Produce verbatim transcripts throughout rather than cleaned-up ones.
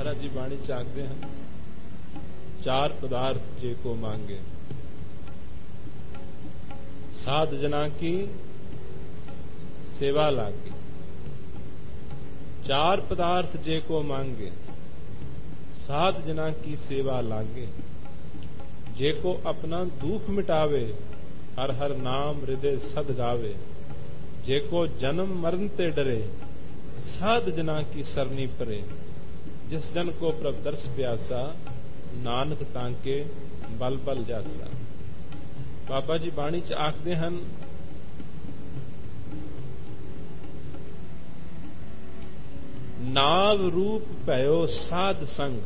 महाराज जी बाणी च आखते हैं, चार पदार्थ जे को मांगे, साध जना की सेवा लागे। चार पदार्थ जे को मांगे, साध जना की सेवा लागे। जे को अपना दुख मिटावे, हर हर नाम हृदय सद गावे। जे को जन्म मरण ते डरे, साध जना की सरनी परे। जिस जन को प्रभ दर्श प्यासा, नानक तांके बल बल जासा। बाबा जी बाणी च आखदे हन, नाव रूप भयो साध संग।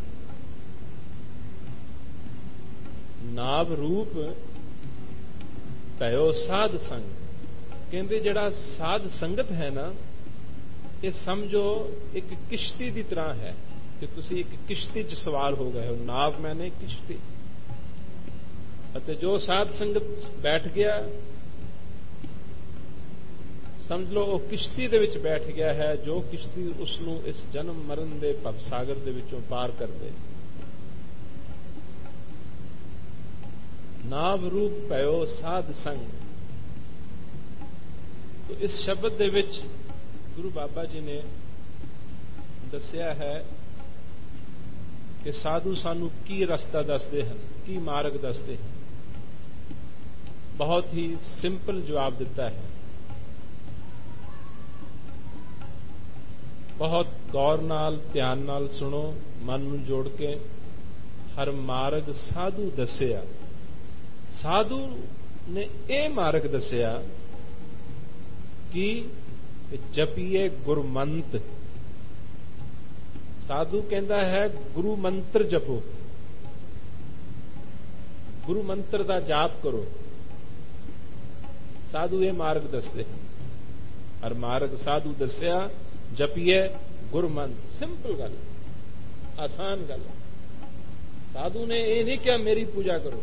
नाव रूप भयो साध संग। कहते जड़ा साध संगत है ना, ये समझो एक किश्ती की तरह है कि तुसी एक किश्ती च सवार हो गए हो। नाव मैंने किश्ती, अते जो साध संगत बैठ गया समझ लो वो किश्ती दे विच बैठ गया है, जो किश्ती उसनू इस जन्म मरण दे भवसागर दे विचों पार कर दे। नाव रूप भयो साध संग। तो इस शब्द दे विच गुरु बाबा जी ने दसिया है कि साधु सानू की रस्ता दसदे हैं, की मार्ग दसदे हैं। बहुत ही सिंपल जवाब दिता है। बहुत गौर नाल ध्यान नाल सुनो, मन नू जोड़ के। हर मार्ग साधु दसिया। साधु ने यह मार्ग दसिया कि जपीए गुरमंत। साधु कहता है गुरु मंत्र जपो, गुरु मंत्र का जाप करो। साधु ये मार्ग दसते हैं। हर मार्ग साधु दसिया, जपीए गुरमंत्र। सिंपल गल, आसान गल। साधु ने ये नहीं क्या मेरी पूजा करो,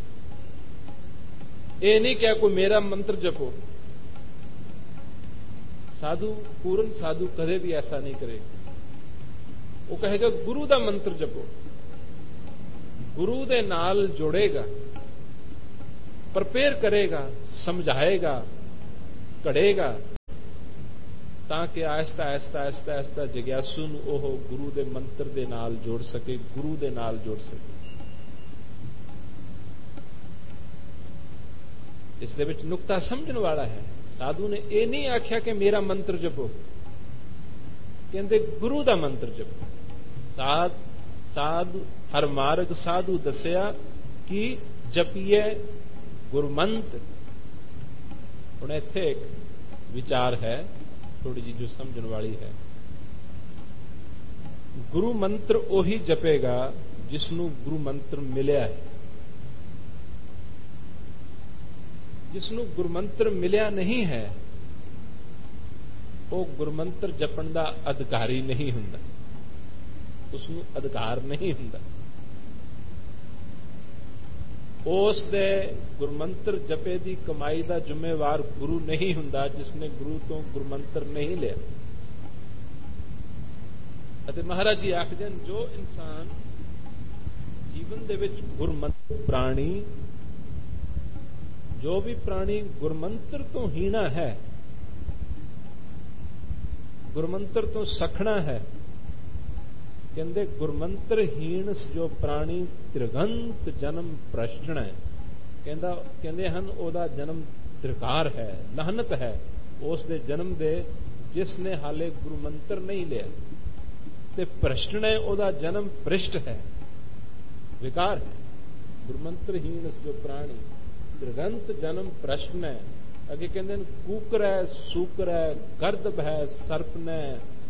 ये नहीं क्या कोई मेरा मंत्र जपो। साधु, पूर्ण साधु कदे भी ऐसा नहीं करेगा। वो कहेगा गुरु का मंत्र जपो, गुरु दे नाल जोड़ेगा, प्रिपेयर करेगा, समझाएगा, कढ़ेगा, ताकि आहिस्ता आहिस्ता आहिस्ता आहिस्ता जिग्यासू नूं ओह गुरु दे मंत्र दे नाल जोड़ सके, गुरु दे नाल जोड़ सके। इस दे विच नुक्ता समझण वाला है। साधु ने यह नहीं आख्या कि मेरा मंत्र जपो, कहते गुरु दा मंत्र जपो। साध साधु हर मार्ग साधु दसिया कि जपीए गुरमंत। हुण इत्थे एक विचार है थोड़ी जी जो समझण वाली है। गुरु मंत्र ओही जपेगा जिसनू गुरु मंत्र मिलिया है। जिसनू गुरमंत्र मिलिया नहीं है वो गुरमंत्र जपण दा अधिकारी नहीं हुंदा, उसनू अधिकार नहीं हुंदा। उस दे गुरमंत्र जपे दी कमाई दा जिम्मेवार गुरु नहीं हुंदा जिसने गुरु तो गुरमंत्र नहीं लिया। अते महाराज जी आखदे हैं जो इंसान जीवन दे विच गुरमंत्र प्राणी, जो भी प्राणी गुरमंत्र तो हीना है, गुरमंत्र तो सखना है, कहते गुरमंत्रहीन जो प्राणी त्रिगंत जन्म प्रश्न है। कहता कहते हैं ओदा जन्म त्रिकार है, लहनत है उस दे जन्म दे जिसने हाले गुरमंत्र नहीं लिया। ते प्रश्न है ओदा जन्म पृष्ठ है, विकार है। गुरमंत्रहीन जो प्राणी त्रिगंत जन्म प्रश्न है। अगे कहते कूकर है, सूकर है, गर्दभ है, सर्प ने,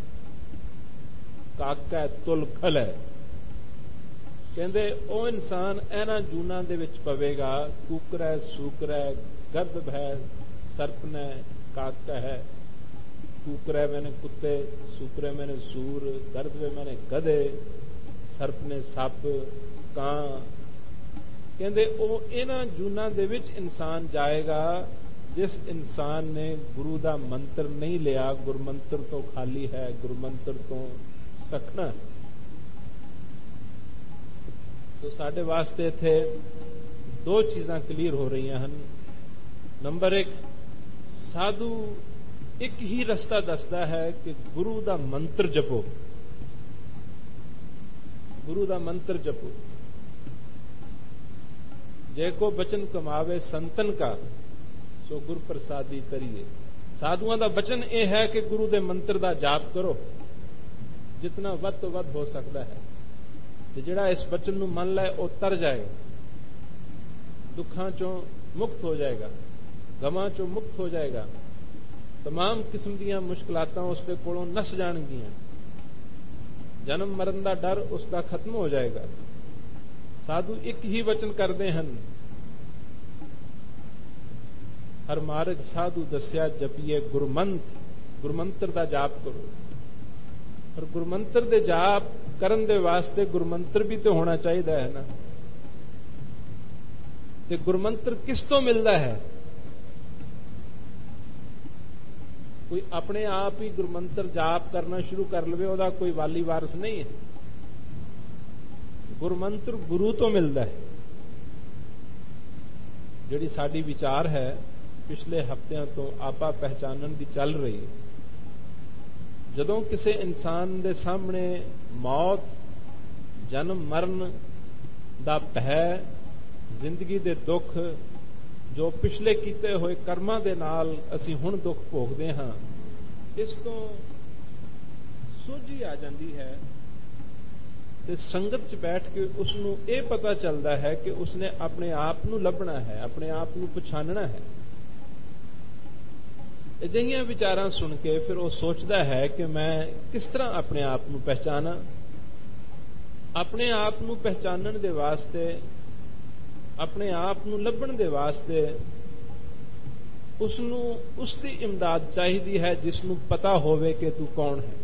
काका तुल खल है। कहते ओ इंसान इन्हां जूना दे विच पवेगा। कूकर है, सूकर है, गर्दभ है, सर्प ने, काका है। कूकर है मैंने कुत्ते, सूकर है मैंने सूर, गर्दभ है मैंने गधे, सर्प ने सप, कां। कहते ओ इन्हां जूना दे विच इंसान जाएगा जिस इंसान ने गुरु दा मंत्र नहीं लिया, गुरमंत्र तो खाली है, गुरमंत्र तो सखना। तो साडे वास्ते इत्थे दो चीज़ां क्लीयर हो रही हैं। नंबर एक, साधु एक ही रस्ता दसदा है कि गुरु दा मंत्र जपो, गुरु दा मंत्र जपो। जय को बचन कमावे संतन का, सो गुर प्रसादी करिए। साधुआं दा बचन यह है कि गुरु दे मंत्र दा जाप करो, जितना वध तो वध हो सकता है। ते जिहड़ा इस बचन नूं मन लै वो तर जाएगा, दुखां चों मुक्त हो जाएगा, गमां चों मुक्त हो जाएगा, तमाम किस्म दीयां मुश्किलातां उसके कोलों नस जाणगियां, जन्म मरण दा डर उसका खत्म हो जाएगा। साधु एक ही वचन करते हैं, हर मार्ग साधु दस्या जपिए गुरमंत, गुरमंत्र दा जाप करो। पर गुरमंत्र दे जाप करन दे वास्ते गुरमंत्र भी तो होना चाहिए है ना। ते गुरमंत्र किस तो मिलता है? कोई अपने आप ही गुरमंत्र जाप करना शुरू कर लवे, ओदा कोई वाली वारस नहीं है। गुरमंत्र गुरु तो मिलता है। जिहड़ी साडी विचार है पिछले हफ्तियां तो आपा पहचानन की चल रही है। जदों किसी इंसान दे सामने मौत, जन्म मरण दा भय, जिंदगी दे दुख, जो पिछले कीते हुए कर्मां दे नाल असीं हुण दुख भोगदे हां, इस तो सोझी आ जाती है। ते संगत च बैठ के उसनूं यह पता चलता है कि उसने अपने आप नूं लभना है, अपने आप नूं पछानना है। अजिहियां विचारां सुन के फिर वो सोचता है कि मैं किस तरह अपने आप नूं पहचाना। अपने आप नूं पहचानण दे वास्ते, अपने आप नूं लभण दे वास्ते उसनूं उसकी इमदाद चाहिदी है जिसनूं पता होवे कि तू कौन है।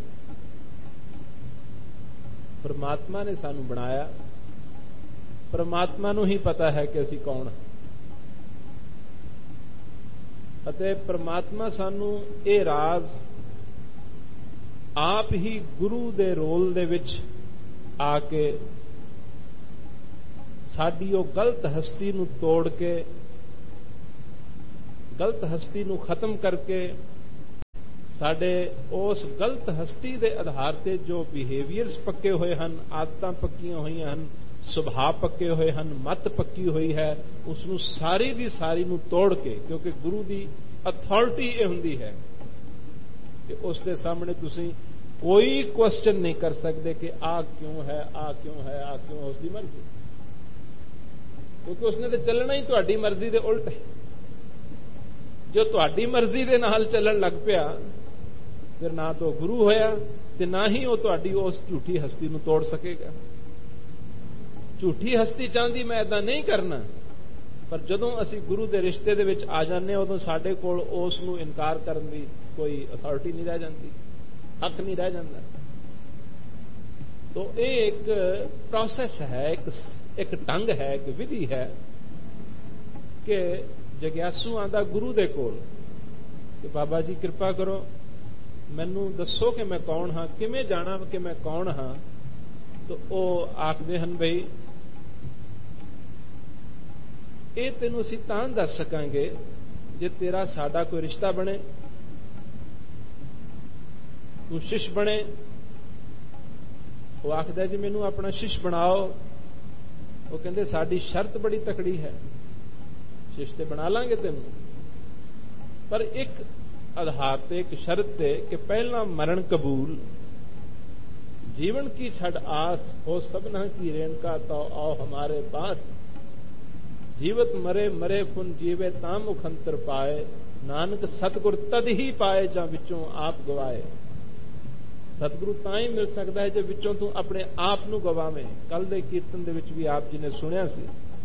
परमात्मा ने सानू बनाया, परमात्मा नूं ही पता है कि असीं कौन है। अते परमात्मा सानू ये राज आप ही गुरु दे रोल दे विच आके साडी ओ गलत हस्ती नूं तोड़ के, गलत हस्ती नूं खत्म करके, साडे उस गलत हस्ती दे आधार ते जो बिहेवियर्स पक्के हुए हन, आदतां पक्कियां हुई हन, सुभाव पक्के हुए हन, मत पक्की हुई है, उसनूं सारी दी सारी नूं तोड़ के, क्योंकि गुरु दी अथॉरिटी यह हुंदी है कि उसके सामने तुसीं कोई क्वेश्चन नहीं कर सकते कि आ क्यों है, आ क्यों है, आ क्यों है, उसकी मर्जी। क्योंकि उसने तो चलना ही तुहाडी मर्जी दे उल्ट है। जो तुहाडी मर्जी दे नाल चलन लग पिया फिर ना तो गुरु होया ते ना ही वो तुहाडी उस झूठी हस्ती नूं तोड़ सकेगा। झूठी हस्ती चाहती मैं ऐदा नहीं करना, पर जदों असीं गुरु दे रिश्ते दे विच आ जाने उदों साडे कोल उस नूं इनकार करन दी कोई अथॉरिटी नहीं रह जाती, हक नहीं रह जाता। तो ये एक प्रोसेस है, एक, एक ढंग है, एक विधि है कि जग्यासू आंदा गुरु दे कोल कि बाबा जी कृपा करो मैनू दसो कि मैं कौन हाँ, किवें जाना कि मैं कौन हाँ। तो वो आखदे हन बई ये तेनू असीं तां दस सकांगे जे तेरा साडा कोई रिश्ता बने, तू शिष्य बने। वो आखदा जी मैनू अपना शिष्य बनाओ। वो कहंदे साडी शर्त बड़ी तकड़ी है, शिष्य ते बना लांगे तेनू, पर एक आधार ते, एक शर्त ते कि पहला मरण कबूल, जीवन की छड़ आस, हो सबना की रेणका तो आओ हमारे पास। जीवत मरे मरे पुन जीवे तां मुखंतर पाए, नानक सतगुर तद ही पाए जां विचों आप गवाए। सतगुरु तां ही मिल सकता है जब विचों तू अपने आप नूं गवावें। कल दे कीर्तन दे विच भी आप जी ने सुनिया सी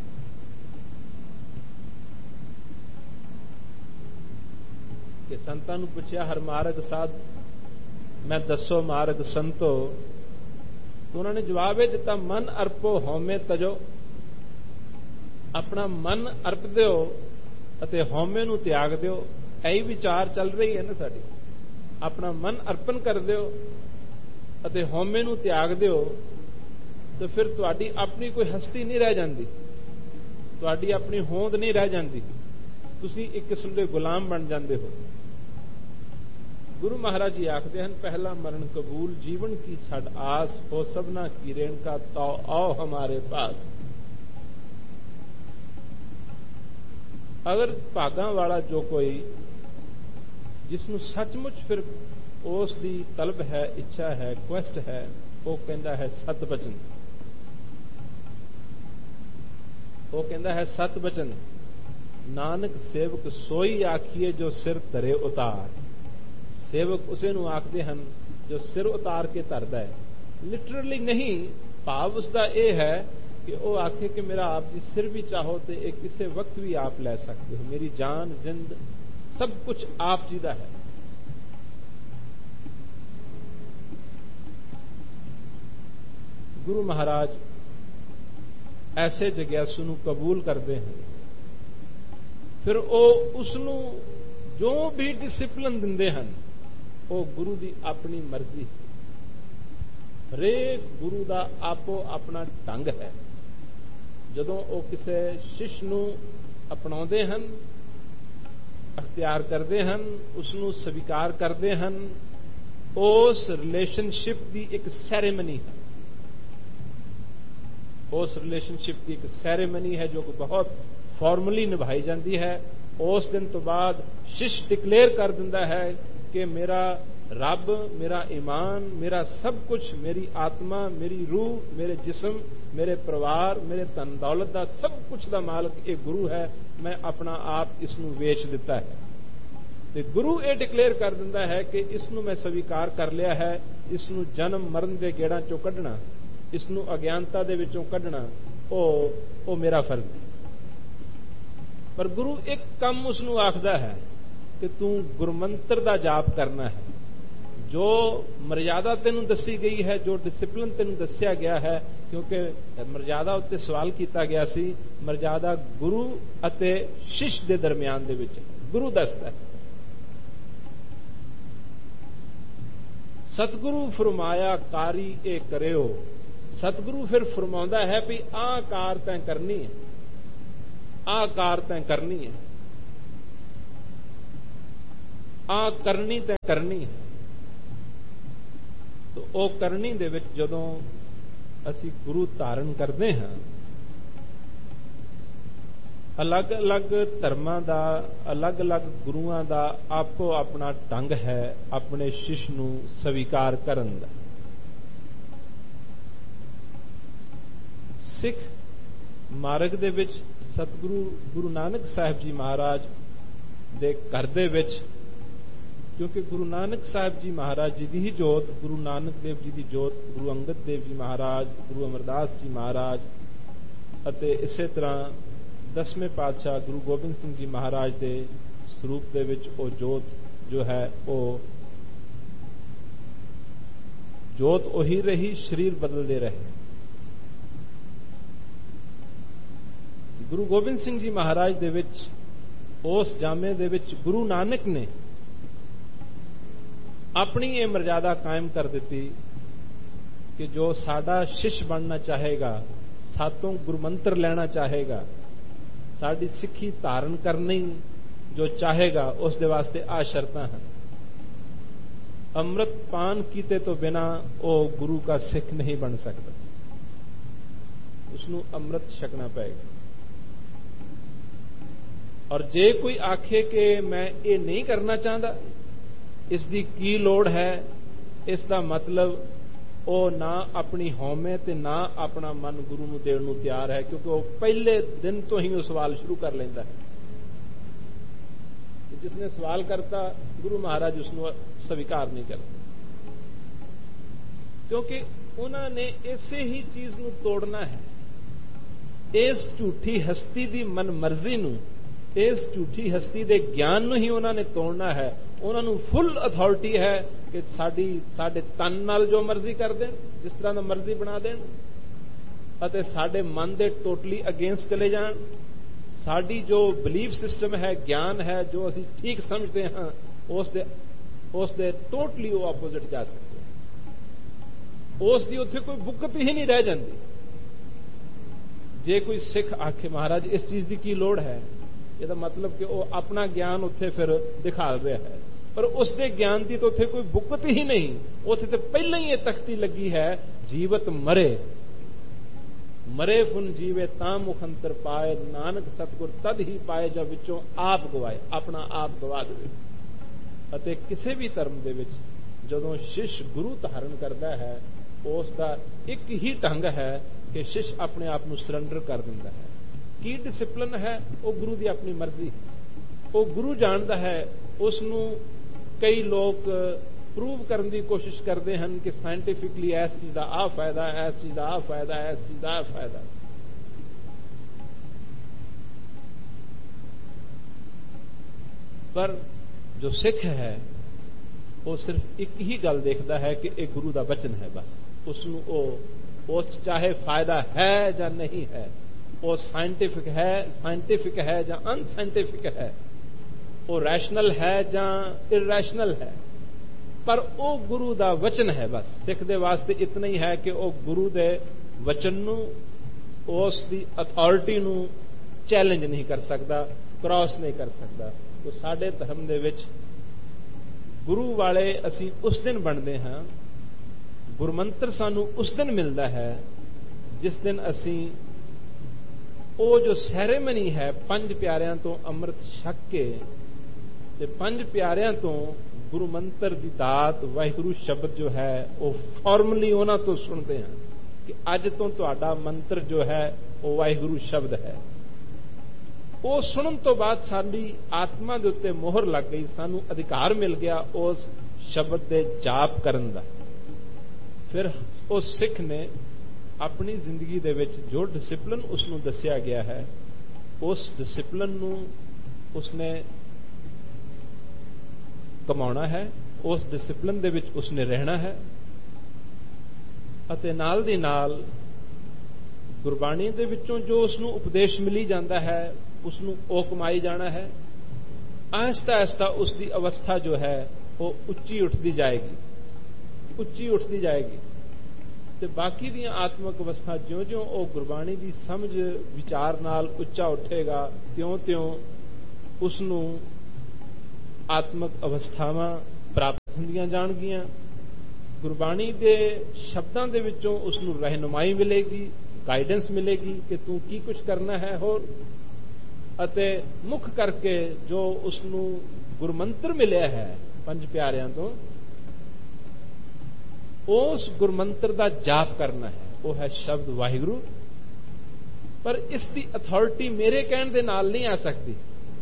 कि संतां नूं पुछया हर मार्ग साध मैं दसो मार्ग संतो, तो उन्होंने जवाब ये दिता मन अर्पो हौमे तजो। अपना मन अर्प दिओ अते हौमे नूं त्याग दिओ। यही विचार चल रही है ना साडी, अपना मन अर्पण कर दिओ अते हौमे नूं त्याग दिओ तो फिर तुहाडी अपनी कोई हस्ती नहीं रह जाती, तुहाडी अपनी होंद नहीं रह जाती, तुसी एक किस्म के गुलाम बन जाते हो। गुरु महाराज जी आखते हैं, पहला मरण कबूल जीवन की छड़ आस, हो सबना की रेणका तो आओ हमारे पास। अगर भागा वाला जो कोई जिसनों सचमुच फिर उस दी तलब है, इच्छा है, क्वेस्ट है, वो कहता है सत बचन, वो कहता है सत बचन। नानक सेवक सोई आखिए जो सिर धरे उतार। सेवक उसे नूं आखदे हन जो सिर उतार के धरदा है। लिटरली नहीं, भाव उसका यह है कि वो आखे कि मेरा आप जी सिर भी चाहो तो एक किसी वक्त भी आप ले सकते हो, मेरी जान जिंद सब कुछ आप जी दा है। गुरु महाराज ऐसे जग्यासु नूं कबूल करते हैं, फिर वो उसनूं जो भी डिसिप्लिन दिंदे हन वो गुरु दी अपनी मर्जी। हरेक गुरु दा आपो अपना ढंग है। जदों वो किसी शिष्य नूं अपनाउंदे हन, अख्तियार करते हैं, उसनूं स्वीकार करते हैं, उस रिलेशनशिप की एक सैरेमनी है। उस रिलेशनशिप की एक सैरेमनी है जो बहुत फॉर्मली निभाई जाती है। उस दिन तो बाद शिष्य डिक्लेयर कर दिंदा है कि मेरा रब, मेरा ईमान, मेरा सब कुछ, मेरी आत्मा, मेरी रूह, मेरे जिस्म, मेरे परिवार, मेरे धन दौलत का सब कुछ का मालक एक गुरु है। मैं अपना आप इसनूं वेच दिता है। ते गुरु ये डिक्लेयर कर दिंदा है कि इसनूं मैं स्वीकार कर लिया है। इसनूं जन्म मरण के गेड़ां चों कढना, इसनूं अज्ञानता दे विचों कढना, ओ ओ मेरा फर्ज है। पर गुरु एक कम उसनूं आखदा है कि तू गुरमंत्र दा जाप करना है। जो मर्यादा तेनूं दसी गई है, जो डिसिप्लिन तेनूं दस्या गया है, क्योंकि मर्यादा उत्ते सवाल किया गया सी, मर्यादा गुरु अते शिष्य दे दरमियान दे विच गुरु दसदा है। सतगुरु फरमाया कारी ए करियो। सतगुरु फिर फरमाउंदा है भी आ कार तैं करनी है, आ कार तैं करनी है, आ करनी तैं करनी है। तो ओ करनी दे विच जदों असी गुरु धारण करते हैं, अलग अलग धर्मां दा, अलग अलग गुरुआं दा आपो अपना ढंग है अपने शिष्य नूं स्वीकार करन दा। सिख मार्ग दे विच सतगुरु गुरु नानक साहिब जी महाराज दे घर दे विच, क्योंकि गुरु नानक साहिब जी महाराज जी दी ही जोत, गुरु नानक देव जी दी जोत, गुरु अंगद देव जी महाराज, गुरु अमरदास जी महाराज अते इसे तरह दसवें पातशाह गुरु गोबिंद सिंह जी महाराज दे स्वरूप दे विच ओ जोत जो है वो जोत ओही रही, शरीर बदलते रहे। गुरु गोबिंद सिंह जी महाराज दे विच उस जामे दे विच गुरु नानक ने अपनी ये मर्यादा कायम कर दी कि जो साडा शिष्य बनना चाहेगा, सातों गुरमंत्र लेना चाहेगा, साडी सिक्खी धारण करनी जो चाहेगा, उस दे वास्ते आ शर्तां हैं। अमृत पान कीते तो बिना वो गुरु का सिख नहीं बन सकता, उसनूं अमृत छकना पएगा। और जे कोई आखे कि मैं ये नहीं करना चाहता, इसकी की लोड़ है, इसका मतलब वो ना अपनी हौमे ते ना अपना मन गुरु नूं देण नूं तैयार है, क्योंकि वो पहले दिन तो ही वो सवाल शुरू कर लेंदा है। जिसने सवाल करता गुरु महाराज उसनूं स्वीकार नहीं करते, क्योंकि उन्होंने इसे ही चीज नूं तोड़ना है। इस झूठी हस्ती दी मन मर्जी नूं, इस झूठी हस्ती दे ज्ञान नूं ही उन्होंने तोड़ना है। उन्होंने फुल अथॉरिटी है कि साडी साडे तन नाल जो मर्जी कर देन, जिस तरह दा मर्जी बना देन, अते साडे मन दे टोटली अगेंस्ट चले जान। साडी जो बिलीफ सिस्टम है, ज्ञान है, जो असी ठीक समझते हैं, उस दे उस दे टोटली वो ऑपोजिट जा सकते हैं। ਉਸ ਦੀ ਉੱਥੇ ਕੋਈ ਬੁੱਕਤ ਹੀ ਨਹੀਂ ਰਹਿ ਜਾਂਦੀ। ਜੇ ਕੋਈ ਸਿੱਖ ਆਖੇ ਮਹਾਰਾਜ ਇਸ ਚੀਜ਼ ਦੀ ਕੀ ਲੋੜ ਹੈ, ਇਹਦਾ ਮਤਲਬ ਕਿ ਉਹ ਆਪਣਾ ਗਿਆਨ ਉੱਥੇ ਫਿਰ ਦਿਖਾਲ ਰਿਹਾ ਹੈ, ਪਰ ਉਸ ਦੇ ਗਿਆਨ ਦੀ ਤਾਂ ਉੱਥੇ ਕੋਈ ਬੁੱਕਤ ਹੀ ਨਹੀਂ। ਉੱਥੇ ਤੇ ਪਹਿਲਾਂ ਹੀ ਇਹ ਤਖਤੀ ਲੱਗੀ ਹੈ, ਜੀਵਤ ਮਰੇ ਮਰੇ ਫੁਨ ਜੀਵੇ ਤਾਂ ਮੁਖ ਅੰਤਰ ਪਾਏ, ਨਾਨਕ ਸਤਿਗੁਰ ਤਦ ਹੀ ਪਾਏ ਜਦ ਵਿੱਚੋਂ ਆਪ ਗਵਾਏ, ਆਪਣਾ ਆਪ ਗਵਾ ਦੇਵੇ। ਅਤੇ ਕਿਸੇ ਵੀ ਧਰਮ ਦੇ ਵਿੱਚ ਜਦੋਂ ਸ਼ਿਸ਼ ਗੁਰੂ ਧਾਰਨ ਕਰਦਾ ਹੈ, ਉਸ ਦਾ ਇੱਕ ਹੀ ਢੰਗ ਹੈ ਕਿ ਸ਼ਿਸ਼ ਆਪਣੇ ਆਪ ਨੂੰ ਸਰੈਂਡਰ ਕਰ ਦਿੰਦਾ ਹੈ। ਕੀ ਡਿਸਿਪਲਿਨ ਹੈ? ਉਹ ਗੁਰੂ ਦੀ ਆਪਣੀ ਮਰਜ਼ੀ, ਉਹ ਗੁਰੂ ਜਾਣਦਾ ਹੈ। ਉਸ ਨੂੰ ਕਈ ਲੋਕ ਪ੍ਰੂਵ ਕਰਨ ਦੀ ਕੋਸ਼ਿਸ਼ ਕਰਦੇ ਹਨ ਕਿ ਸਾਇੰਟੀਫਿਕਲੀ ਇਸ ਚੀਜ਼ ਦਾ ਆਹ ਫਾਇਦਾ ਹੈ, ਇਸ ਚੀਜ਼ ਦਾ ਆਹ ਫਾਇਦਾ ਹੈ, ਇਸ ਚੀਜ਼ ਦਾ ਆਹ ਫਾਇਦਾ। ਪਰ ਜੋ ਸਿੱਖ ਹੈ ਉਹ ਸਿਰਫ ਇੱਕ ਹੀ ਗੱਲ ਦੇਖਦਾ ਹੈ ਕਿ ਇਹ ਗੁਰੂ ਦਾ ਬਚਨ ਹੈ, ਬਸ। ਉਸ ਨੂੰ ਉਹ ਉਸ ਚਾਹੇ ਫਾਇਦਾ ਹੈ ਜਾਂ ਨਹੀਂ ਹੈ, ਉਹ ਸਾਇੰਟੀਫਿਕ ਹੈ ਸਾਇੰਟੀਫਿਕ ਹੈ ਜਾਂ ਅਨਸਾਇੰਟੀਫਿਕ ਹੈ, ਉਹ ਰੈਸ਼ਨਲ ਹੈ ਜਾਂ ਇਰੈਸ਼ਨਲ ਹੈ, ਪਰ ਉਹ ਗੁਰੂ ਦਾ ਵਚਨ ਹੈ, ਬਸ। ਸਿੱਖ ਦੇ ਵਾਸਤੇ ਇਤਨਾ ਹੀ ਹੈ ਕਿ ਉਹ ਗੁਰੂ ਦੇ ਵਚਨ ਨੂੰ, ਉਸ ਦੀ ਅਥਾਰਟੀ ਨੂੰ ਚੈਲੰਜ ਨਹੀਂ ਕਰ ਸਕਦਾ, ਕ੍ਰਾਸ ਨਹੀਂ ਕਰ ਸਕਦਾ। तो साडे धर्म दे विच गुरु वाले असी उस दिन बनते हाँ, गुरमंत्र सानू उस दिन मिलता है जिस दिन असी वो जो सैरेमनी है पंज प्यारियां तो अमृत छक के ते पंज प्यारियां तो गुरु मंत्र की दात वाहिगुरु शब्द जो है वो फॉर्मली उन्हां तो सुनते हैं कि अज तो तुहाडा मंत्र जो है वो वाहिगुरु शब्द है। वो सुनन तो बाद साडी आत्मा दे उत्ते मोहर लग गई, सानू अधिकार मिल गया उस शब्द दे जाप करन दा। फिर उस सिख ने अपनी जिंदगी दे विच जो डिसिपलिन उसनू दस्या गया है उस डिसिपलिन नू उसने कमाउणा है, उस डिसिपलिन दे विच उसने रहना है अते नाल दी नाल गुरबाणी दे विचों जो उसनू उपदेश मिली जाता है उसनू ओ कमाई जाना है। आहिस्ता आहिस्ता उसकी अवस्था जो है वो उच्ची उठती जाएगी, उच्ची उठती जाएगी ते बाकी दी आत्मक अवस्था ज्यों ज्यों वो गुरबाणी की समझ विचार नाल उच्चा उठेगा त्यों त्यों उसनू आत्मक अवस्थावां प्राप्त होंदियां जाणगियां। गुरबाणी के शब्दां दे विचों उसनू रहनुमाई मिलेगी, गाइडेंस मिलेगी कि तू की कुछ करना है। होर अते मुख करके जो उसनू गुरमंत्र मिलिया है पंज प्यारियां तो उस गुरमंत्र का जाप करना है, वो है शब्द वाहिगुरु। पर इसकी अथॉरिटी मेरे कहने दे नाल नहीं आ सकती,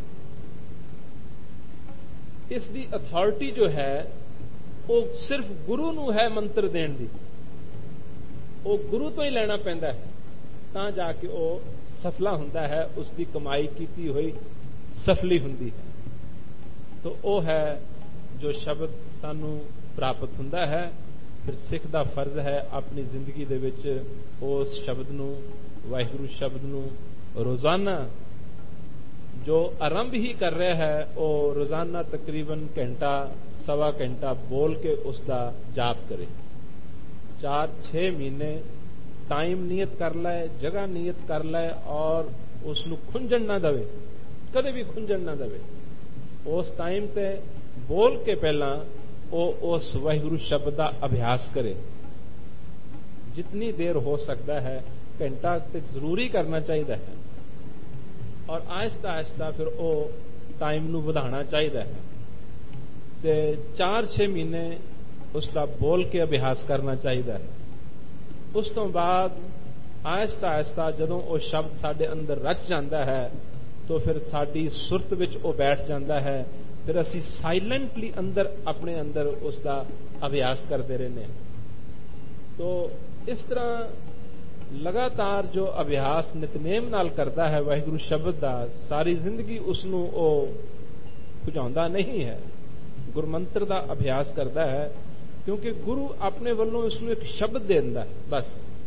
इसकी अथॉरिटी जो है वो सिर्फ गुरु नू है मंत्र देण दी, वो गुरु तो ही लेना पैंदा है तां जाके वो सफला हुंदा है, उसकी कमाई की हुई सफली हुंदी है। तो वो है जो शब्द सानू प्राप्त हुंदा है। फिर सिख दा फर्ज है अपनी जिंदगी दे विच उस शब्द नू वाहिगुरु शब्द नू रोजाना जो आरंभ ही कर रहा है वो रोजाना तकरीबन घंटा सवा घंटा बोल के उसका जाप करे। चार छे महीने टाइम नियत कर लै, जगह नियत कर लै और उसनू खुंजन ना दवे, कदे भी खुंजन ना दवे। उस टाइम ते बोल के पहला वो उस वाहिगुरु शब्द का अभ्यास करे, जितनी देर हो सकता है, घंटा तक जरूरी करना चाहिए है और आहिस्ता आहिस्ता फिर वो टाइम नू बढ़ाना चाहिए है। ते चार छे महीने उसका बोल के अभ्यास करना चाहिए है। उस तो बाद आहिस्ता आहिस्ता जदों वो शब्द साडे अंदर रच जाता है तो फिर साडी सुरत विच वो बैठ जाता है। फिर असी साइलेंटली अंदर अपने अंदर उसका अभ्यास करते रहने। तो इस तरह लगातार जो अभ्यास नितनेम नाल करता है वाहिगुरु शब्द का, सारी जिंदगी उसनू वो भुजाउंदा नहीं है, गुरमंत्र का अभ्यास करता है क्योंकि गुरु अपने वालों उसनू एक शब्द दे दिंदा है। बस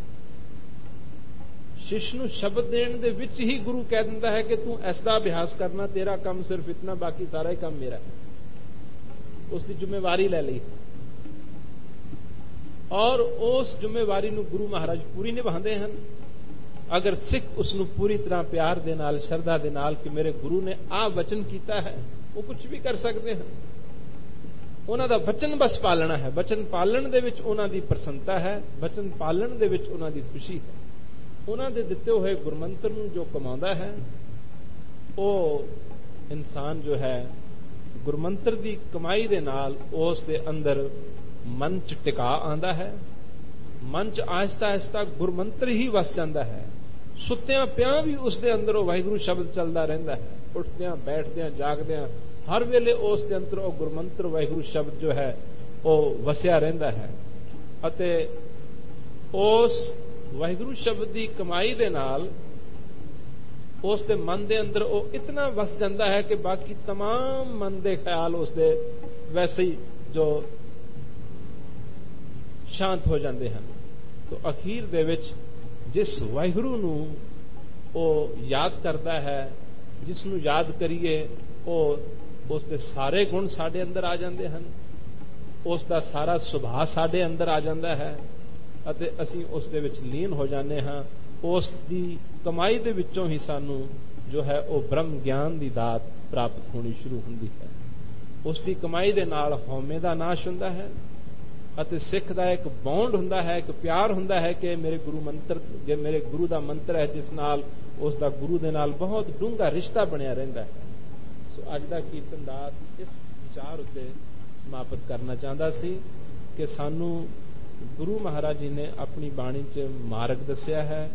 शिष्य नू शब्द देण दे विच ही गुरु कह दिंदा है कि तू ऐसा अभ्यास करना, तेरा काम सिर्फ इतना, बाकी सारा ही काम मेरा है। उसकी जिम्मेवारी ले ली। ਔਰ ਉਸ ਜ਼ਿੰਮੇਵਾਰੀ ਨੂੰ ਗੁਰੂ ਮਹਾਰਾਜ ਪੂਰੀ ਨਿਭਾਉਂਦੇ ਹਨ। ਅਗਰ ਸਿੱਖ ਉਸ ਨੂੰ ਪੂਰੀ ਤਰ੍ਹਾਂ ਪਿਆਰ ਦੇ ਨਾਲ, ਸ਼ਰਧਾ ਦੇ ਨਾਲ ਕਿ ਮੇਰੇ ਗੁਰੂ ਨੇ ਆਹ ਵਚਨ ਕੀਤਾ ਹੈ, ਉਹ ਕੁਝ ਵੀ ਕਰ ਸਕਦੇ ਹਨ। ਉਹਨਾਂ ਦਾ ਵਚਨ ਬਸ ਪਾਲਣਾ ਹੈ। ਵਚਨ ਪਾਲਣ ਦੇ ਵਿੱਚ ਉਹਨਾਂ ਦੀ ਪ੍ਰਸੰਨਤਾ ਹੈ, ਵਚਨ ਪਾਲਣ ਦੇ ਵਿੱਚ ਉਹਨਾਂ ਦੀ ਖੁਸ਼ੀ ਹੈ। ਉਹਨਾਂ ਦੇ ਦਿੱਤੇ ਹੋਏ ਗੁਰਮੰਤਰ ਨੂੰ ਜੋ ਕਮਾਉਂਦਾ ਹੈ, ਉਹ ਇਨਸਾਨ ਜੋ ਹੈ ਗੁਰਮੰਤਰ ਦੀ ਕਮਾਈ ਦੇ ਨਾਲ ਉਸ ਦੇ ਅੰਦਰ ਮਨ ਚ ਟਿਕਾ ਆਉਂਦਾ ਹੈ। ਮਨ ਚ ਆਹਿਸਤਾ ਆਹਿਸਤਾ ਗੁਰਮੰਤਰ ਹੀ ਵਸ ਜਾਂਦਾ ਹੈ। ਸੁੱਤਿਆਂ ਪਿਆਂ ਵੀ ਉਸ ਦੇ ਅੰਦਰ ਉਹ ਵਾਹਿਗੁਰੂ ਸ਼ਬਦ ਚੱਲਦਾ ਰਹਿੰਦਾ ਹੈ। ਉੱਠਦਿਆਂ, ਬੈਠਦਿਆਂ, ਜਾਗਦਿਆਂ ਹਰ ਵੇਲੇ ਉਸ ਦੇ ਅੰਦਰ ਉਹ ਗੁਰਮੰਤਰ ਵਾਹਿਗੁਰੂ ਸ਼ਬਦ ਜੋ ਹੈ ਉਹ ਵਸਿਆ ਰਹਿੰਦਾ ਹੈ। ਅਤੇ ਉਸ ਵਾਹਿਗੁਰੂ ਸ਼ਬਦ ਦੀ ਕਮਾਈ ਦੇ ਨਾਲ ਉਸ ਦੇ ਮਨ ਦੇ ਅੰਦਰ ਉਹ ਇਤਨਾ ਵਸ ਜਾਂਦਾ ਹੈ ਕਿ ਬਾਕੀ तमाम ਮਨ ਦੇ ਖਿਆਲ ਉਸ ਦੇ ਵੈਸੇ ਹੀ ਜੋ ਸ਼ਾਂਤ ਹੋ ਜਾਂਦੇ ਹਨ। ਤੋ ਅਖੀਰ ਦੇ ਵਿੱਚ ਜਿਸ ਵਾਹਿਗੁਰੂ ਨੂੰ ਉਹ ਯਾਦ ਕਰਦਾ ਹੈ, ਜਿਸ ਨੂੰ ਯਾਦ ਕਰੀਏ, ਉਹ ਉਸ ਦੇ ਸਾਰੇ ਗੁਣ ਸਾਡੇ ਅੰਦਰ ਆ ਜਾਂਦੇ ਹਨ, ਉਸ ਦਾ ਸਾਰਾ ਸੁਭਾਅ ਸਾਡੇ ਅੰਦਰ ਆ ਜਾਂਦਾ ਹੈ ਅਤੇ ਅਸੀਂ ਉਸ ਦੇ ਵਿੱਚ ਲੀਨ ਹੋ ਜਾਂਦੇ ਹਾਂ। ਉਸ ਦੀ ਕਮਾਈ ਦੇ ਵਿੱਚੋਂ ਹੀ ਸਾਨੂੰ ਜੋ ਹੈ ਉਹ ਬ੍ਰਹਮ ਗਿਆਨ ਦੀ ਦਾਤ ਪ੍ਰਾਪਤ ਹੋਣੀ ਸ਼ੁਰੂ ਹੁੰਦੀ ਹੈ। ਉਸ ਦੀ ਕਮਾਈ ਦੇ ਨਾਲ ਹਉਮੈ ਦਾ ਨਾਸ਼ ਹੁੰਦਾ ਹੈ ਅਤੇ ਸਿੱਖ ਦਾ ਇੱਕ ਬੌਂਡ ਹੁੰਦਾ ਹੈ, ਇੱਕ ਪਿਆਰ ਹੁੰਦਾ ਹੈ ਕਿ ਮੇਰੇ ਗੁਰੂ ਮੰਤਰ, ਜੇ ਮੇਰੇ ਗੁਰੂ ਦਾ ਮੰਤਰ ਹੈ ਜਿਸ ਨਾਲ ਉਸ ਦਾ ਗੁਰੂ ਦੇ ਨਾਲ ਬਹੁਤ ਡੂੰਘਾ ਰਿਸ਼ਤਾ ਬਣਿਆ ਰਹਿੰਦਾ ਹੈ। ਸੋ ਅੱਜ ਦਾ ਕੀਰਤਨ ਦਾਸ ਇਸ ਵਿਚਾਰ ਉੱਤੇ ਸਮਾਪਤ ਕਰਨਾ ਚਾਹੁੰਦਾ ਸੀ ਕਿ ਸਾਨੂੰ ਗੁਰੂ ਮਹਾਰਾਜ ਜੀ ਨੇ ਆਪਣੀ ਬਾਣੀ 'ਚ ਮਾਰਗ ਦੱਸਿਆ ਹੈ।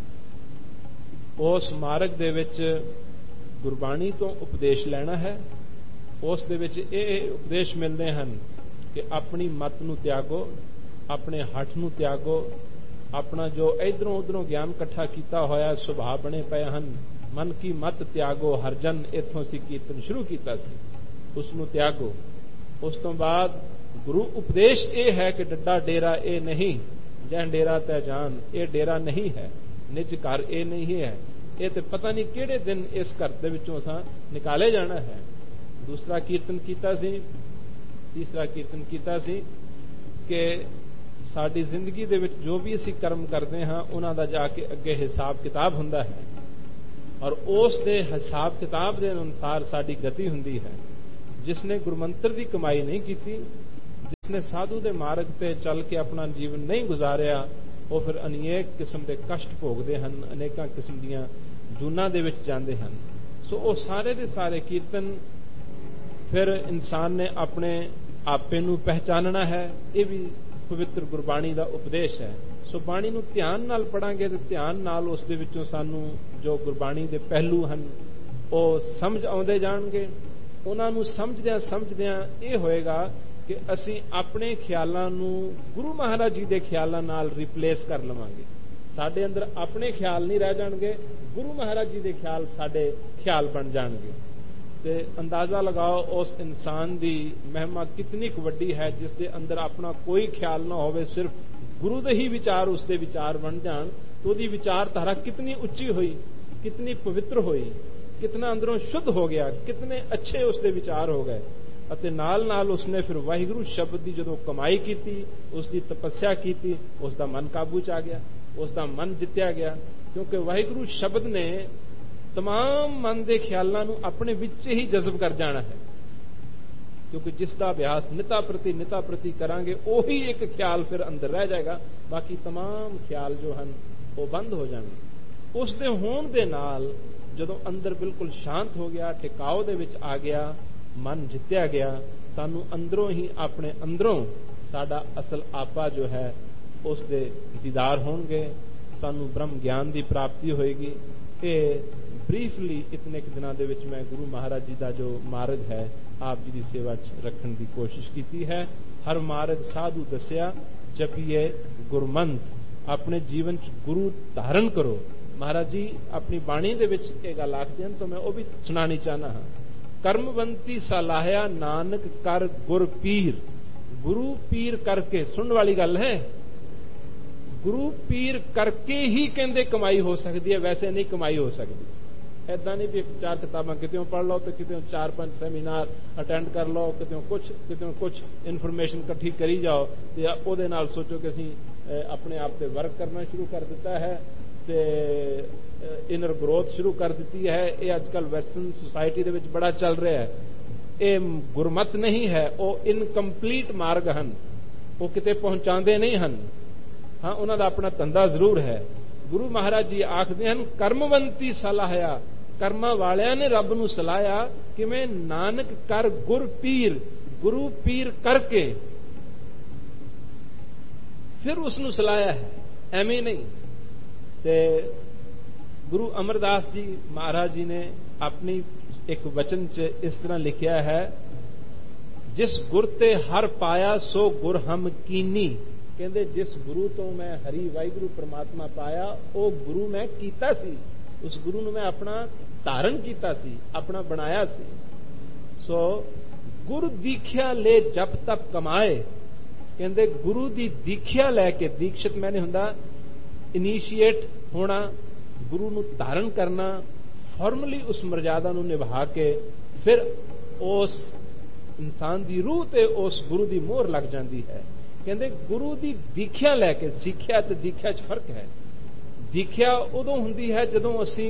ਉਸ ਮਾਰਗ ਦੇ ਵਿੱਚ ਗੁਰਬਾਣੀ ਤੋਂ ਉਪਦੇਸ਼ ਲੈਣਾ ਹੈ। ਉਸ ਦੇ ਵਿੱਚ ਇਹ ਉਪਦੇਸ਼ ਮਿਲਦੇ ਹਨ ਕਿ ਆਪਣੀ ਮਤ ਨੂੰ ਤਿਆਗੋ, ਆਪਣੇ ਹੱਠ ਨੂੰ ਤਿਆਗੋ, ਆਪਣਾ ਜੋ ਇਧਰੋਂ ਉਧਰੋਂ ਗਿਆਨ ਇਕੱਠਾ ਕੀਤਾ ਹੋਇਆ ਸੁਭਾਅ ਬਣੇ ਪਏ ਹਨ, ਮਨ ਕੀ ਮਤ ਤਿਆਗੋ ਹਰਜਨ, ਇੱਥੋਂ ਅਸੀਂ ਕੀਰਤਨ ਸ਼ੁਰੂ ਕੀਤਾ ਸੀ, ਉਸ ਨੂੰ ਤਿਆਗੋ। ਉਸ ਤੋਂ ਬਾਅਦ ਗੁਰੂ ਉਪਦੇਸ਼ ਇਹ ਹੈ ਕਿ ਡੱਡਾ ਡੇਰਾ ਇਹ ਨਹੀਂ, ਜੈ ਡੇਰਾ ਤੈ ਜਾਨ, ਇਹ ਡੇਰਾ ਨਹੀਂ ਹੈ, ਨਿਜ ਘਰ ਇਹ ਨਹੀਂ ਹੈ, ਇਹ ਤੇ ਪਤਾ ਨਹੀਂ ਕਿਹੜੇ ਦਿਨ ਇਸ ਘਰ ਦੇ ਵਿੱਚੋਂ ਅਸਾਂ ਨਿਕਾਲੇ ਜਾਣਾ ਹੈ। ਦੂਸਰਾ ਕੀਰਤਨ ਕੀਤਾ ਸੀ, ਤੀਸਰਾ ਕੀਰਤਨ ਕੀਤਾ ਸੀ ਕਿ ਸਾਡੀ ਜ਼ਿੰਦਗੀ ਦੇ ਵਿੱਚ ਜੋ ਵੀ ਅਸੀਂ ਕਰਮ ਕਰਦੇ ਹਾਂ ਉਹਨਾਂ ਦਾ ਜਾ ਕੇ ਅੱਗੇ ਹਿਸਾਬ ਕਿਤਾਬ ਹੁੰਦਾ ਹੈ ਔਰ ਉਸ ਦੇ ਹਿਸਾਬ ਕਿਤਾਬ ਦੇ ਅਨੁਸਾਰ ਸਾਡੀ ਗਤੀ ਹੁੰਦੀ ਹੈ। ਜਿਸ ਨੇ ਗੁਰਮੰਤਰ ਦੀ ਕਮਾਈ ਨਹੀਂ ਕੀਤੀ, ਜਿਸ ਨੇ ਸਾਧੂ ਦੇ ਮਾਰਗ ਤੇ ਚੱਲ ਕੇ ਆਪਣਾ ਜੀਵਨ ਨਹੀਂ ਗੁਜ਼ਾਰਿਆ, ਉਹ ਫਿਰ ਅਨੇਕ ਕਿਸਮ ਦੇ ਕਸ਼ਟ ਭੋਗਦੇ ਹਨ, ਅਨੇਕਾਂ ਕਿਸਮ ਦੀਆਂ ਜੂਨਾਂ ਦੇ ਵਿੱਚ ਜਾਂਦੇ ਹਨ। ਸੋ ਉਹ ਸਾਰੇ ਦੇ ਸਾਰੇ ਕੀਰਤਨ ਫਿਰ ਇਨਸਾਨ ਨੇ ਆਪਣੇ ਆਪੇ ਨੂੰ ਪਹਿਚਾਨਣਾ ਹੈ। ਇਹ ਵੀ ਪਵਿੱਤਰ ਗੁਰਬਾਣੀ ਦਾ ਉਪਦੇਸ਼ ਹੈ। ਸੋ ਬਾਣੀ ਨੂੰ ਧਿਆਨ ਨਾਲ ਪੜਾਂਗੇ ਤੇ ਧਿਆਨ ਨਾਲ ਉਸ ਦੇ ਵਿੱਚੋਂ ਸਾਨੂੰ ਜੋ ਗੁਰਬਾਣੀ ਦੇ ਪਹਿਲੂ ਹਨ ਉਹ ਸਮਝ ਆਉਂਦੇ ਜਾਣਗੇ। ਉਹਨਾਂ ਨੂੰ ਸਮਝਦਿਆਂ ਸਮਝਦਿਆਂ ਇਹ ਹੋਏਗਾ ਕਿ ਅਸੀਂ ਆਪਣੇ ਖਿਆਲਾਂ ਨੂੰ ਗੁਰੂ ਮਹਾਰਾਜ ਜੀ ਦੇ ਖਿਆਲਾਂ ਨਾਲ ਰਿਪਲੇਸ ਕਰ ਲਵਾਂਗੇ। ਸਾਡੇ ਅੰਦਰ ਆਪਣੇ ਖਿਆਲ ਨਹੀਂ ਰਹਿ ਜਾਣਗੇ, ਗੁਰੂ ਮਹਾਰਾਜ ਜੀ ਦੇ ਖਿਆਲ ਸਾਡੇ ਖਿਆਲ ਬਣ ਜਾਣਗੇ। ਤੇ ਅੰਦਾਜ਼ਾ ਲਗਾਓ ਉਸ ਇਨਸਾਨ ਦੀ ਮਹਿਮਾ ਕਿਤਨੀ ਕੁ ਵੱਡੀ ਹੈ ਜਿਸ ਦੇ ਅੰਦਰ ਆਪਣਾ ਕੋਈ ਖਿਆਲ ਨਾ ਹੋਵੇ, ਸਿਰਫ ਗੁਰੂ ਦੇ ਹੀ ਵਿਚਾਰ ਉਸ ਦੇ ਵਿਚਾਰ ਬਣ ਜਾਣ। ਤਾਂ ਉਹਦੀ ਵਿਚਾਰਧਾਰਾ ਕਿਤਨੀ ਉੱਚੀ ਹੋਈ, ਕਿਤਨੀ ਪਵਿੱਤਰ ਹੋਈ, ਕਿਤਨਾ ਅੰਦਰੋਂ ਸ਼ੁੱਧ ਹੋ ਗਿਆ, ਕਿਤਨੇ ਅੱਛੇ ਉਸ ਦੇ ਵਿਚਾਰ ਹੋ ਗਏ। ਅਤੇ ਨਾਲ ਨਾਲ ਉਸਨੇ ਫਿਰ ਵਾਹਿਗੁਰੂ ਸ਼ਬਦ ਦੀ ਜਦੋਂ ਕਮਾਈ ਕੀਤੀ, ਉਸ ਦੀ ਤਪੱਸਿਆ ਕੀਤੀ, ਉਸ ਦਾ ਮਨ ਕਾਬੂ ਚ ਆ ਗਿਆ, ਉਸ ਦਾ ਮਨ ਜਿੱਤਿਆ ਗਿਆ। ਕਿਉਂਕਿ ਵਾਹਿਗੁਰੂ ਸ਼ਬਦ ਨੇ तमाम ਮਨ ਦੇ ਖਿਆਲਾਂ ਨੂੰ ਆਪਣੇ ਵਿੱਚ ਹੀ ਜਜ਼ਬ ਕਰ ਜਾਣਾ ਹੈ। ਕਿਉਂਕਿ ਜਿਸ ਦਾ ਅਭਿਆਸ ਨਿਤਾ ਪ੍ਰਤੀ ਨਿਤਾ ਪ੍ਰਤੀ ਕਰਾਂਗੇ ਉਹੀ ਇੱਕ ਖਿਆਲ ਫਿਰ ਅੰਦਰ ਰਹਿ ਜਾਏਗਾ, ਬਾਕੀ तमाम ਖਿਆਲ ਜੋ ਹਨ ਉਹ ਬੰਦ ਹੋ ਜਾਣਗੇ। ਉਸ ਦੇ ਹੋਣ ਦੇ ਨਾਲ ਜਦੋਂ ਅੰਦਰ ਬਿਲਕੁਲ ਸ਼ਾਂਤ ਹੋ ਗਿਆ, ਟਿਕਾਓ ਦੇ ਵਿੱਚ ਆ ਗਿਆ, ਮਨ ਜਿੱਤਿਆ ਗਿਆ, ਸਾਨੂੰ ਅੰਦਰੋਂ ਹੀ ਆਪਣੇ ਅੰਦਰੋਂ ਸਾਡਾ ਅਸਲ ਆਪਾ ਜੋ ਹੈ ਉਸ ਦੇ ਦੀਦਾਰ ਹੋਣਗੇ, ਸਾਨੂੰ ਬ੍ਰਹਮ ਗਿਆਨ ਦੀ ਪ੍ਰਾਪਤੀ ਹੋਏਗੀ। ਇਹ ਬਰੀਫਲੀ ਇਤਨੇ ਕੁ ਦਿਨਾਂ ਦੇ ਵਿੱਚ ਮੈਂ ਗੁਰੂ ਮਹਾਰਾਜ ਜੀ ਦਾ ਜੋ ਮਾਰਗ ਹੈ ਆਪ ਜੀ ਦੀ ਸੇਵਾ 'ਚ ਰੱਖਣ ਦੀ ਕੋਸ਼ਿਸ਼ ਕੀਤੀ ਹੈ। ਹਰ ਮਾਰਗ ਸਾਧੂ ਦੱਸਿਆ, ਜਪੀਏ ਗੁਰਮੰਤ, ਆਪਣੇ ਜੀਵਨ 'ਚ ਗੁਰੂ ਧਾਰਨ ਕਰੋ। ਮਹਾਰਾਜ ਜੀ ਆਪਣੀ ਬਾਣੀ ਦੇ ਵਿੱਚ ਇਹ ਗੱਲ ਆਖਦੇ ਹਨ ਤਾਂ ਮੈਂ ਉਹ ਵੀ ਸੁਣਾਣੀ ਚਾਹਨਾ ਹਾਂ। ਕਰਮਵੰਤੀ ਸਲਾਹਿਆ ਨਾਨਕ ਕਰ ਗੁਰ ਪੀਰ। ਗੁਰੂ ਪੀਰ ਕਰਕੇ, ਸੁਣਨ ਵਾਲੀ ਗੱਲ ਹੈ, ਗੁਰੂ ਪੀਰ ਕਰਕੇ ਹੀ ਕਹਿੰਦੇ ਕਮਾਈ ਹੋ ਸਕਦੀ ਹੈ, ਵੈਸੇ ਨਹੀਂ ਕਮਾਈ ਹੋ ਸਕਦੀ। ऐदा नहीं भी चार किताबां कितों पढ़ लो तो कितों चार पांच सैमीनार अटेंड कर लो, कितों कुछ कितों कुछ इन्फॉर्मेशन इकट्ठी करी जाओ ते ओहदे नाल सोचो कि असीं अपने आप ते वर्क करना शुरू कर दिता है ते इनर ग्रोथ शुरू कर दी है। ये अजकल वैसटर्न सोसाइटी दे विच बड़ा चल रहा है। ये गुरमत नहीं है, वो इनकंप्लीट मार्ग हन, वो किते पहुंचाते नहीं हन। हाँ, उन्हां दा अपना धंधा जरूर है। गुरु महाराज जी आखदे हन कर्मवंती सलाहया, कर्मा वालियां ने रब नूं सलाया कि मैं नानक कर गुर पीर, गुरु पीर करके फिर उसनूं सलाया है, एवें नहीं। ते गुरु अमरदास जी महाराज जी ने अपनी एक वचन च इस तरह लिखिया है, जिस गुर ते हर पाया सो गुर हम कीनी। कहते जिस गुरु तो मैं हरि वाहिगुरु परमात्मा पाया, वो गुरु मैं कीता सी, उस गुरु ने मैं अपना धारण कीता सी, अपना बनाया सी। सो गुर दीख्या ले जप तप कमाए। कहते गुरु दी दीख्या लैके, दीक्षित मैंने हुंदा इनीशिएट होना, गुरु नूं धारण करना, फॉर्मली उस मर्यादा नूं निभा के फिर उस इंसान दी रूह ते उस गुरु दी मोहर लग जाती है। कहते गुरु दी दीख्या लैके, सिक्ख्या ते दीख्या च फर्क है। दीख्या उदों हुंदी है जदों असी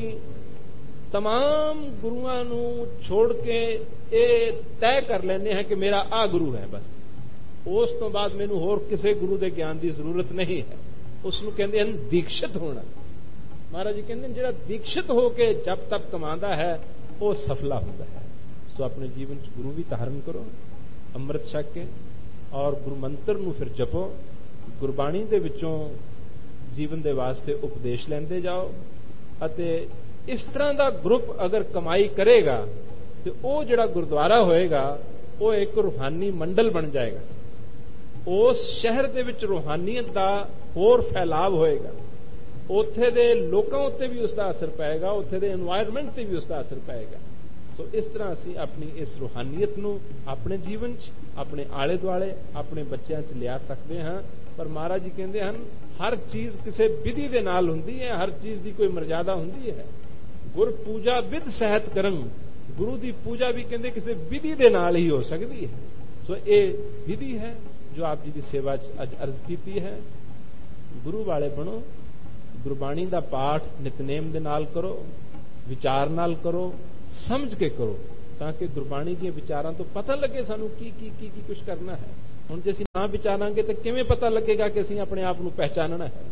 तमाम गुरुआं नूं छोड़ के ये तय कर लेने हैं कि मेरा आ गुरु है, बस उस तो बाद मैनूं होर किसी गुरु के ज्ञान की जरूरत नहीं है। उसनूं कहते हैं दीक्षित होना। महाराज जी कहते हैं जिहड़ा दीक्षित होके जप तप कमांदा है वो सफला होता है। सो अपने जीवन च गुरु भी धारण करो, अमृत छक के, और गुरु मंत्र नूं फिर जपो, गुरबाणी दे विचों जीवन दे वास्ते उपदेश लेंदे जाओ। अते इस तरह का ग्रुप अगर कमाई करेगा तो वो जिहड़ा गुरुद्वारा होएगा वो एक रूहानी मंडल बन जाएगा। उस शहर दे विच रूहानीयत का होर फैलाव होएगा, उत्थे दे लोकां उत्ते भी उसका असर पाएगा, उत्थे दे एनवायरमेंट ते भी उसका असर पाएगा। सो इस तरह असी अपनी इस रूहानीयत नूं अपने जीवन च, अपने आले दुआले, अपने बच्चों च लिया सकते हैं। पर महाराज जी कहते हैं हर चीज किसी विधि दे नाल हुंदी है, हर चीज की कोई मर्यादा हुंदी है। गुर पूजा विध सहत करन, गुरु की पूजा भी कहते किसी विधि दे नाल ही हो सकती है। सो ये विधि है जो आप जी की सेवा च अज अर्ज की है। गुरु वाले बनो, गुरबाणी का पाठ नितनेम दे नाल करो, विचार नाल करो, समझ के करो, ताकि गुरबाणी के विचारों तो पता लगे सानू की की की की कुछ करना है। हुण जे असीं ना विचारांगे तो किवें पता लगेगा कि असीं अपने आप नूं पहचानना है।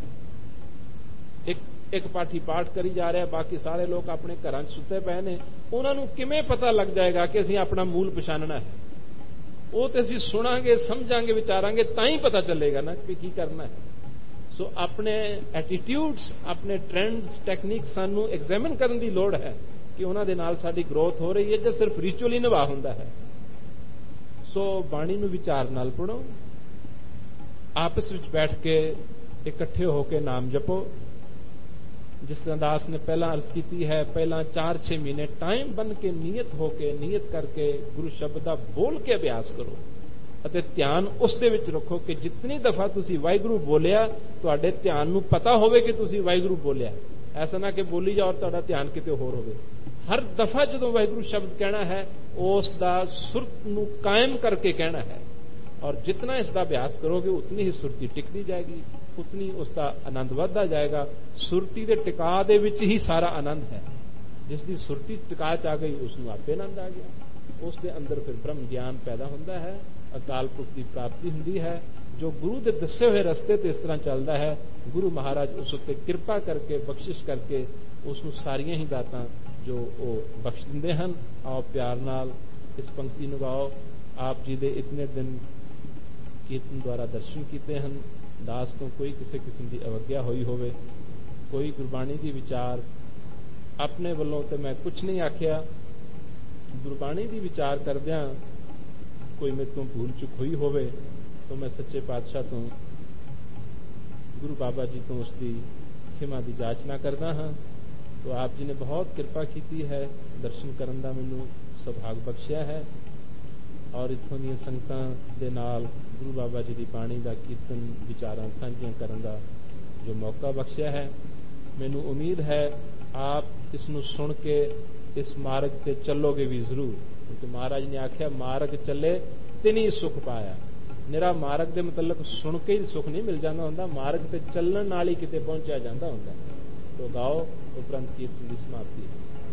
एक एक पाठी पाठ करी जा रहा है, बाकी सारे लोग अपने घरां च सुते पए ने, उन्हां नूं किवें पता लग जाएगा कि असीं अपना मूल पछानना है। वो तो असीं सुनांगे, समझांगे, विचारांगे, तां ही पता चलेगा ना कि की करना है। सो अपने एटीट्यूड्स, अपने ट्रेंड्स, टैक्नीक सानू एग्जामिन करने की लोड़ है कि उन्हां दे नाल साडी ग्रोथ हो रही है ਜਾਂ सिर्फ रिचुअल ही निभा हुंदा है। सो बाणी नूं विचार नाल पढ़ो, आपस विच बैठ के इकट्ठे होकर नाम जपो। जिस तरह दास ने पहला अर्ज की है, पहला चार छे महीने टाइम बन के नीयत होके, नीयत करके गुरु शब्द का बोल के अभ्यास करो ਅਤੇ ਧਿਆਨ ਉਸ ਦੇ ਵਿੱਚ ਰੱਖੋ ਕਿ ਜਿੰਨੀ ਦਫਾ ਤੁਸੀਂ ਵਾਹਿਗੁਰੂ ਬੋਲਿਆ ਤੁਹਾਡੇ ਧਿਆਨ ਨੂੰ ਪਤਾ ਹੋਵੇ ਕਿ ਤੁਸੀਂ ਵਾਹਿਗੁਰੂ ਬੋਲਿਆ। ਐਸਾ ਨਾ ਕਿ ਬੋਲੀ ਜਾਓ ਤੁਹਾਡਾ ਧਿਆਨ ਕਿਤੇ ਹੋਰ ਹੋਵੇ। ਹਰ ਦਫਾ ਜਦੋਂ ਵਾਹਿਗੁਰੂ ਸ਼ਬਦ ਕਹਿਣਾ ਹੈ ਉਸ ਦਾ ਸੁਰਤ ਨੂੰ ਕਾਇਮ ਕਰਕੇ ਕਹਿਣਾ ਹੈ, और जितना इसका अभ्यास करोगे उतनी ही सुरती टिकती जाएगी, उतनी उसका आनंद बढ़ता जाएगा। सुरती के टिका दे विच ही सारा आनंद है। जिसकी सुरती टिका च आ गई उसनूं आपे आनंद आ गया। उसके अंदर फिर ब्रह्म ज्ञान पैदा होता है, अकाल पुरख की प्राप्ति होती है। जो गुरु के दसे हुए रस्ते ते इस तरह चलता है, गुरु महाराज उस उत्ते कृपा करके बख्शिश करके उसनूं सारियां ही दातां जो वो बख्श दिंदे हन। आओ प्यार नाल इस पंक्ति नूं गाओ। आप जी दे इतने दिन कीर्तन द्वारा दर्शन किए हैं, दास को कोई किसी किस्म की अवज्ञा हुई होवे, कोई गुरबाणी की विचार अपने वालों तो मैं कुछ नहीं आख्या, गुरबाणी की विचार करदियां कोई मेरे तो भूल चुक हुई होवे तो मैं सच्चे पातशाह तो गुरु बाबा जी तो उसकी खिमा की जाचना करदा हाँ। तो आप जी ने बहुत कृपा की है, दर्शन करन दा मैनूं सुभाग बख्शिया है। और इत्थों दी संगतां दे नाल गुरु बाबा जी की बाणी का कीर्तन विचारां सांझियां करन दा जो मौका बख्शिया है। मैनूं उम्मीद है ਆਪ ਇਸ ਨੂੰ ਸੁਣ ਕੇ ਇਸ ਮਾਰਗ ਤੇ ਚੱਲੋਗੇ ਵੀ ਜ਼ਰੂਰ, ਕਿਉਂਕਿ ਮਹਾਰਾਜ ਨੇ ਆਖਿਆ ਮਾਰਗ ਚੱਲੇ ਤਿਨੀ ਸੁਖ ਪਾਇਆ। ਨਿਰਾ ਮਾਰਗ ਦੇ ਮਤਲਬ ਸੁਣ ਕੇ ਹੀ ਸੁਖ ਨਹੀਂ ਮਿਲ ਜਾਂਦਾ ਹੁੰਦਾ, ਮਾਰਗ ਤੇ ਚੱਲਣ ਨਾਲ ਹੀ ਕਿਤੇ ਪਹੁੰਚਿਆ ਜਾਂਦਾ ਹੁੰਦਾ। ਤੋ ਗਾਓ ਉਪਰੰਤ ਕੀਰਤਨ ਦੀ ਸਮਾਪਤੀ।